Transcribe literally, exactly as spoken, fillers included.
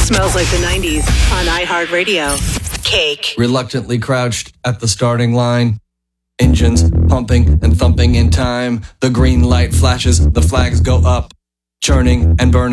Smells like the nineties on iHeartRadio. Cake. Reluctantly crouched at the starting line. Engines pumping and thumping in time. The green light flashes, the flags go up. Churning and burning.